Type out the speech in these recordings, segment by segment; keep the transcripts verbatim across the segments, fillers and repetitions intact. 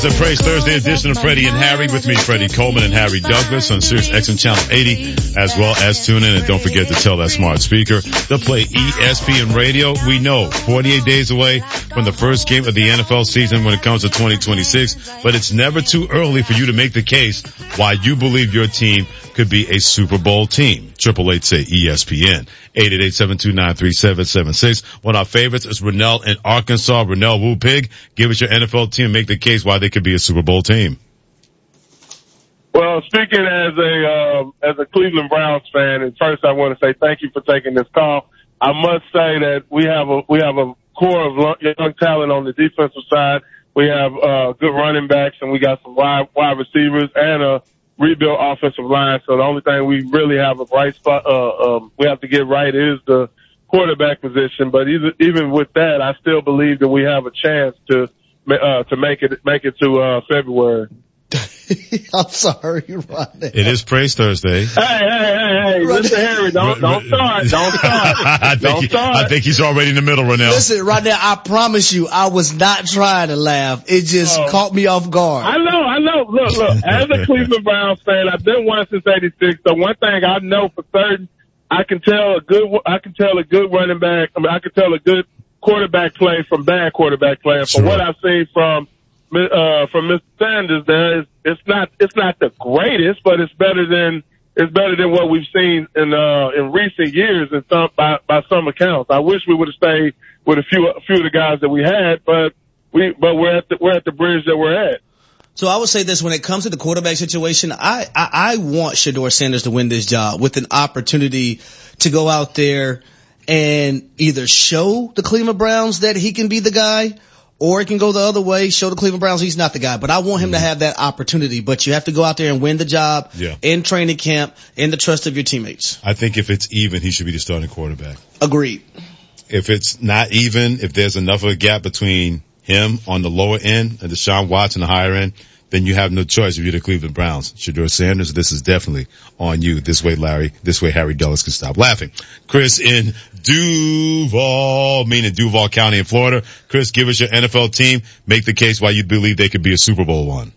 The Praise Thursday edition of Freddie and Harry with me, Freddie Coleman and Harry Douglas on Sirius X M Channel eighty, as well as tune in and don't forget to tell that smart speaker to play E S P N Radio. We know forty-eight days away from the first game of the N F L season when it comes to twenty twenty-six, but it's never too early for you to make the case why you believe your team could be a Super Bowl team. Triple eight say E S P N. eight eight eight, seven two nine, three seven seven six. One of our favorites is Rennell in Arkansas. Rennell Woo Pig, give us your N F L team, make the case why they could be a Super Bowl team. Well, speaking as a uh, as a Cleveland Browns fan, and first I want to say thank you for taking this call. I must say that we have a we have a core of young talent on the defensive side. We have uh, good running backs, and we got some wide wide receivers and a rebuilt offensive line. So the only thing we really have a bright spot uh, um, we have to get right is the quarterback position. But even even with that, I still believe that we have a chance to uh, to make it make it to uh, February. I'm sorry, Ronnie. It is Praise Thursday. Hey, hey, hey, hey, listen, Harry, don't, don't start, don't start. I think don't he, start. I think he's already in the middle right now. Listen, right now, I promise you, I was not trying to laugh. It just Oh. caught me off guard. I know, I know. Look, look, as a Cleveland Browns fan, I've been one since eighty-six. So one thing I know for certain, I can tell a good, I can tell a good running back, I mean, I can tell a good quarterback play from bad quarterback play. And Sure. from what I've seen from, uh, from Mister Sanders, there is, it's not, it's not the greatest, but it's better than, it's better than what we've seen in, uh, in recent years in some, by, by some accounts. I wish we would have stayed with a few, a few of the guys that we had, but we, but we're at the, we're at the bridge that we're at. So I would say this, when it comes to the quarterback situation, I, I, I want Shedeur Sanders to win this job with an opportunity to go out there and either show the Cleveland Browns that he can be the guy, or it can go the other way, show the Cleveland Browns he's not the guy. But I want him mm-hmm. to have that opportunity. But you have to go out there and win the job yeah. in training camp, in the trust of your teammates. I think if it's even, he should be the starting quarterback. Agreed. If it's not even, if there's enough of a gap between him on the lower end and Deshaun Watson on the higher end, then you have no choice if you're the Cleveland Browns. Shedeur Sanders, this is definitely on you. This way, Larry, this way, Harry Dulles can stop laughing. Chris in Duval, meaning Duval County in Florida. Chris, give us your N F L team. Make the case why you believe they could be a Super Bowl one.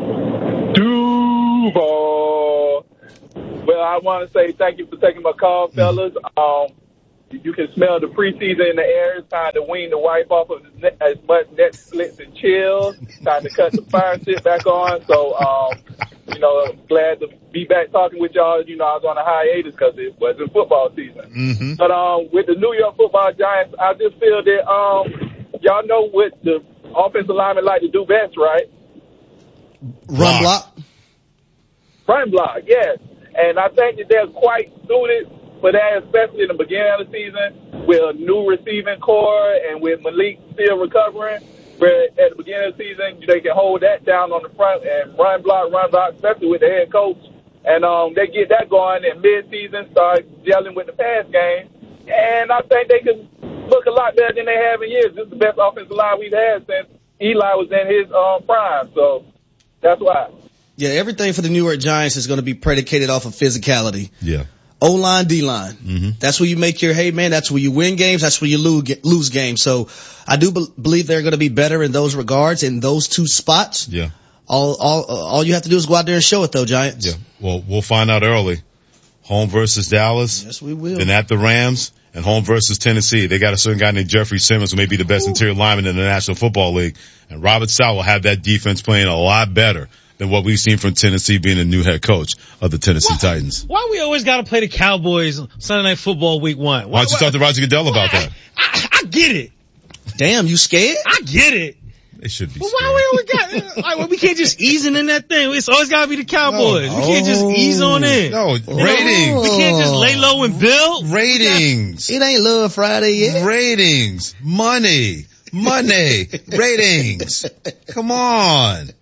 Duval. Well, I want to say thank you for taking my call, fellas. Um, You can smell the preseason in the air. It's time to wean the wife off of as much Netflix and chill. Time to cut the fire shit back on. So, um, you know, I'm glad to be back talking with y'all. You know, I was on a hiatus because it wasn't football season. Mm-hmm. But um, with the New York Football Giants, I just feel that um, y'all know what the offensive linemen like to do best, right? Run block. Run block, yes. And I think that they're quite suited for that, especially in the beginning of the season with a new receiving core and with Malik still recovering. Where at the beginning of the season, they can hold that down on the front and run block, run block, especially with the head coach. And um, they get that going in mid-season, start gelling with the pass game. And I think they can look a lot better than they have in years. This is the best offensive line we've had since Eli was in his um, prime. So that's why. Yeah, everything for the New York Giants is going to be predicated off of physicality. Yeah. O-line, D-line. Mm-hmm. That's where you make your, hey man, that's where you win games, that's where you lose, lose games. So I do be- believe they're going to be better in those regards, in those two spots. Yeah. All, all, all you have to do is go out there and show it though, Giants. Yeah. Well, we'll find out early. Home versus Dallas. Yes, we will. Then at the Rams, and home versus Tennessee. They got a certain guy named Jeffrey Simmons who may be the best Ooh. interior lineman in the National Football League. And Robert Saleh will have that defense playing a lot better than what we've seen from Tennessee being a new head coach of the Tennessee why, Titans. Why we always got to play the Cowboys Sunday Night Football week one? Why, why don't you why, talk to Roger Goodell about I, that? I, I get it. Damn, you scared? I get it. They should be but scared. Why we always got, like, well, we can't just ease in that thing. It's always got to be the Cowboys. No. We can't just ease on in. No, you ratings. Know? We can't just lay low and build. Ratings. It ain't Love Friday yet. Ratings. Money. Money. Ratings. Come on.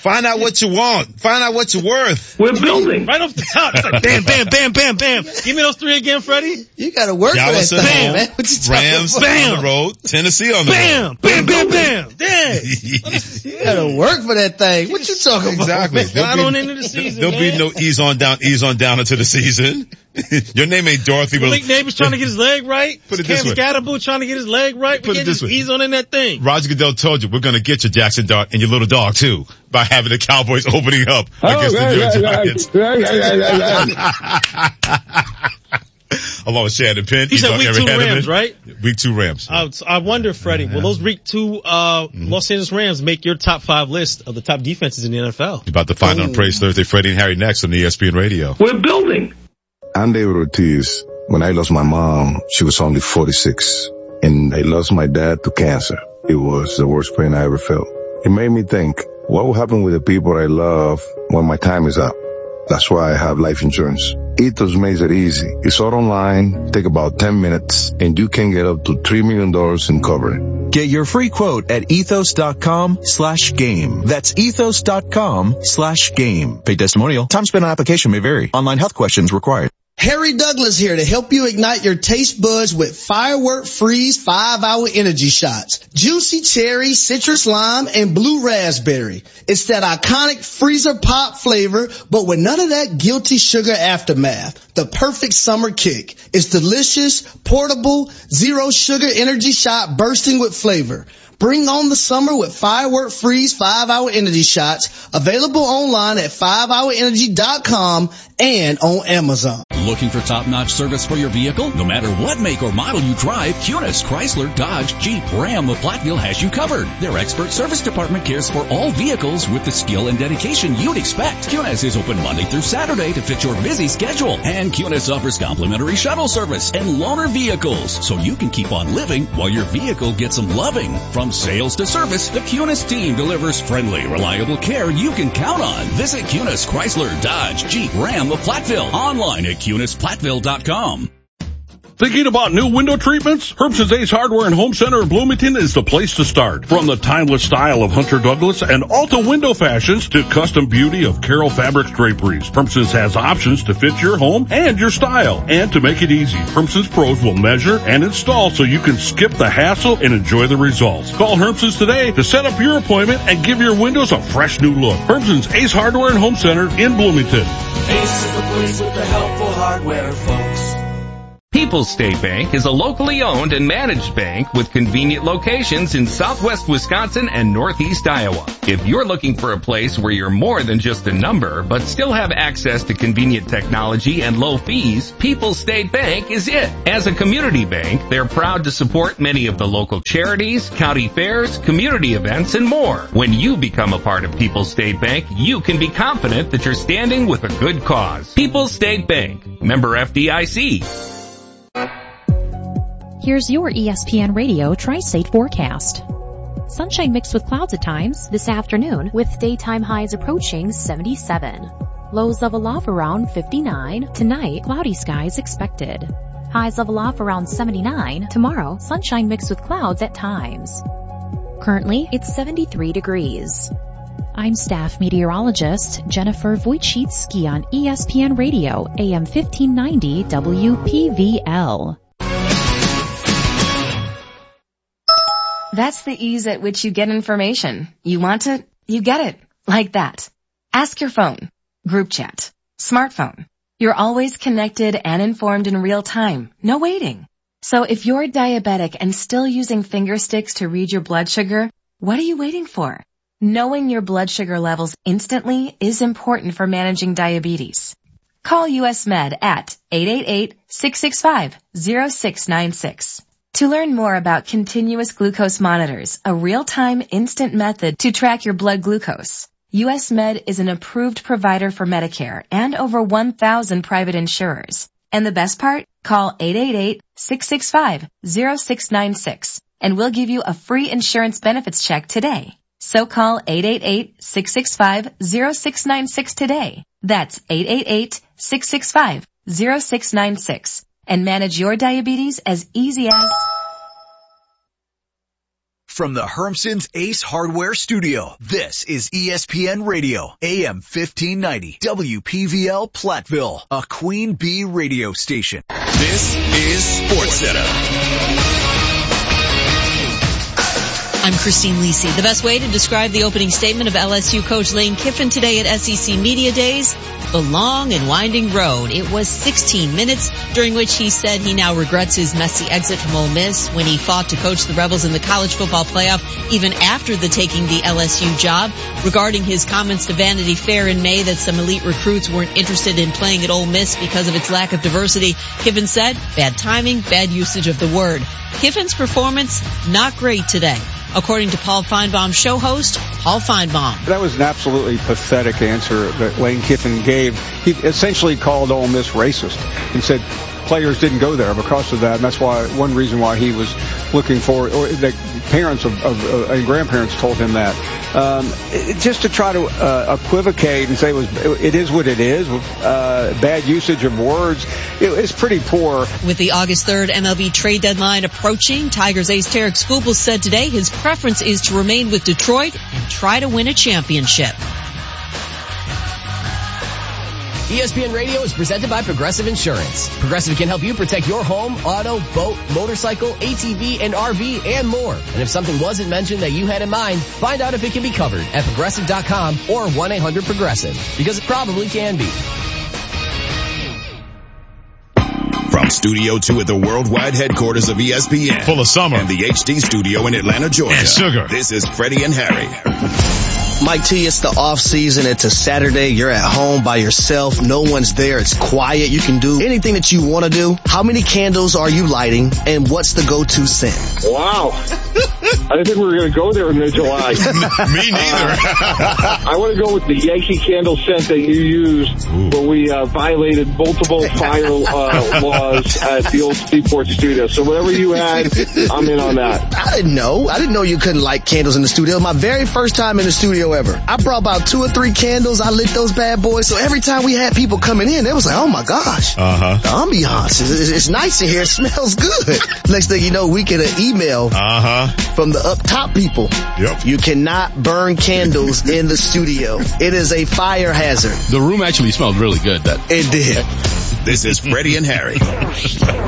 Find out what you want. Find out what you're worth. We're building. Right off the top. It's like bam, bam, bam, bam, bam. Give me those three again, Freddie. You gotta work Dallas for that at thing, home, man. What you talking Rams about? on the road, Tennessee on the Bam, road. bam, bam, bam. Dang. You gotta work for that thing. What you talking Exactly. about? There'll Right be- on into the season, There'll be man. no ease on down, ease on down into the season. Your name ain't Dorothy. but- Malik Neighbors trying to get his leg right. Put it Cam this way. Scatterbull trying to get his leg right. We Put it can't this just way. ease on in that thing. Roger Goodell told you we're going to get you, Jackson Dart, and your little dog too, by having the Cowboys opening up against the New York Giants. Along with Shannon Penn. He said E-Dog week Eric two Hanneman. Rams, right? Week two Rams. I, I wonder, Freddie, will those week two uh Los Angeles Rams make your top five list of the top defenses in the N F L? You're about to find out on Praise Thursday. Freddie and Harry next on E S P N Radio. We're building. I'm David Ortiz. When I lost my mom, she was only forty-six. And I lost my dad to cancer. It was the worst pain I ever felt. It made me think, what will happen with the people I love when my time is up? That's why I have life insurance. Ethos makes it easy. It's all online, take about ten minutes, and you can get up to three million dollars in coverage. Get your free quote at ethos.com slash game. That's ethos.com slash game. Paid testimonial. Time spent on application may vary. Online health questions required. Harry Douglas here to help you ignite your taste buds with Firework Freeze five hour energy shots. Juicy cherry, citrus lime, and blue raspberry. It's that iconic freezer pop flavor, but with none of that guilty sugar aftermath. The perfect summer kick. It's delicious, portable, zero sugar energy shot bursting with flavor. Bring on the summer with Firework Freeze five hour energy shots, available online at five hour energy dot com and on Amazon. Looking for top-notch service for your vehicle? No matter what make or model you drive, Cunis, Chrysler, Dodge, Jeep, Ram of Platteville has you covered. Their expert service department cares for all vehicles with the skill and dedication you'd expect. Cunis is open Monday through Saturday to fit your busy schedule. And Cunis offers complimentary shuttle service and loaner vehicles, so you can keep on living while your vehicle gets some loving. From sales to service, the Cunis team delivers friendly, reliable care you can count on. Visit Cunis, Chrysler, Dodge, Jeep, Ram of Platteville. Online at Cunis Platteville dot com. Thinking about new window treatments? Herbson's Ace Hardware and Home Center in Bloomington is the place to start. From the timeless style of Hunter Douglas and Alta window fashions to custom beauty of Carroll Fabrics draperies, Herbson's has options to fit your home and your style. And to make it easy, Herbson's pros will measure and install so you can skip the hassle and enjoy the results. Call Herbson's today to set up your appointment and give your windows a fresh new look. Herbson's Ace Hardware and Home Center in Bloomington. Ace is the place with the helpful hardware, folks. People's State Bank is a locally owned and managed bank with convenient locations in southwest Wisconsin and northeast Iowa. If you're looking for a place where you're more than just a number, but still have access to convenient technology and low fees, People's State Bank is it. As a community bank, they're proud to support many of the local charities, county fairs, community events, and more. When you become a part of People's State Bank, you can be confident that you're standing with a good cause. People's State Bank, member F D I C. Here's your E S P N Radio Tri-State forecast. Sunshine mixed with clouds at times this afternoon with daytime highs approaching seventy-seven. Lows level off around fifty-nine. Tonight, cloudy skies expected. Highs level off around seventy-nine. Tomorrow, sunshine mixed with clouds at times. Currently, it's seventy-three degrees. I'm staff meteorologist Jennifer Wojcicki on E S P N Radio, A M fifteen ninety W P V L. That's the ease at which you get information. You want it, you get it. Like that. Ask your phone. Group chat. Smartphone. You're always connected and informed in real time. No waiting. So if you're diabetic and still using finger sticks to read your blood sugar, what are you waiting for? Knowing your blood sugar levels instantly is important for managing diabetes. Call U S Med at eight eight eight, six six five, zero six nine six. To learn more about continuous glucose monitors, a real-time instant method to track your blood glucose, U S Med is an approved provider for Medicare and over one thousand private insurers. And the best part? Call eight eight eight, six six five, zero six nine six and we'll give you a free insurance benefits check today. So call eight eight eight, six six five, zero six nine six today. That's eight eight eight, six six five, zero six nine six. And manage your diabetes as easy as... from the Hermson's Ace Hardware Studio, this is E S P N Radio, A M fifteen ninety, W P V L Platteville, a Queen Bee radio station. This is SportsCenter. I'm Christine Lisi. The best way to describe the opening statement of L S U coach Lane Kiffin today at S E C Media Days, the long and winding road. It was sixteen minutes, during which he said he now regrets his messy exit from Ole Miss when he fought to coach the Rebels in the college football playoff even after the taking the L S U job. Regarding his comments to Vanity Fair in May that some elite recruits weren't interested in playing at Ole Miss because of its lack of diversity, Kiffin said, bad timing, bad usage of the word. Kiffin's performance, not great today, according to Paul Feinbaum's show host, Paul Feinbaum. That was an absolutely pathetic answer that Lane Kiffin gave. He essentially called Ole Miss racist and said players didn't go there because of that. And that's why one reason why he was looking for, or the parents of, of uh, and grandparents told him that. Um, it, just to try to uh, equivocate and say it, was, it is what it is, uh, bad usage of words, it, it's pretty poor. With the August third M L B trade deadline approaching, Tigers ace Tarek Skubal said today his preference is to remain with Detroit and try to win a championship. E S P N Radio is presented by Progressive Insurance. Progressive can help you protect your home, auto, boat, motorcycle, A T V, and R V, and more. And if something wasn't mentioned that you had in mind, find out if it can be covered at progressive dot com or one eight hundred progressive, because it probably can be. From Studio two at the worldwide headquarters of E S P N. Full of summer. And the H D studio in Atlanta, Georgia. And sugar. This is Freddie and Harry. Mike T, it's the off season. It's a Saturday. You're at home by yourself. No one's there. It's quiet. You can do anything that you want to do. How many candles are you lighting, and what's the go-to scent? Wow. I didn't think we were going to go there in mid-July. Me neither. Uh, I want to go with the Yankee candle scent that you used Ooh. when we uh, violated multiple fire uh, laws at the old Seaport studio. So whatever you had, I'm in on that. I didn't know. I didn't know you couldn't light candles in the studio. My very first time in the studio ever. I brought about two or three candles. I lit those bad boys. So every time we had people coming in, it was like, oh my gosh. Uh-huh. The ambiance. It's, it's nice in here. It smells good. Next thing you know, we get an email uh-huh. from the up top people. Yep. You cannot burn candles in the studio. It is a fire hazard. The room actually smelled really good. That It did. This is Freddie and Harry.